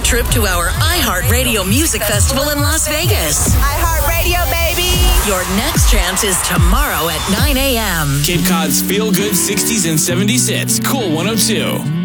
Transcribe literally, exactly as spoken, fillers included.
trip to our iHeartRadio Music Festival in Las Vegas. iHeartRadio, baby! Your next chance is tomorrow at nine a.m. Cape Cod's feel-good sixties and seventies hits. Cool one oh two.